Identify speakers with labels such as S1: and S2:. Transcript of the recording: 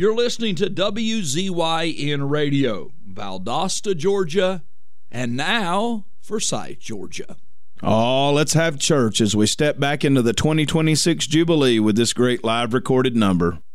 S1: You're listening to WZYN Radio, Valdosta, Georgia, and now Forsyth, Georgia.
S2: Oh, let's have church as we step back into the 2026 Jubilee with this great live recorded number.